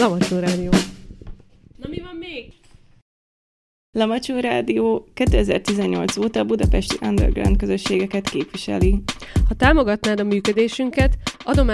Lamacsó Rádió. Na mi van még? Lamacsó Rádió 2018 óta a budapesti underground közösségeket képviseli. Ha támogatnád a működésünket,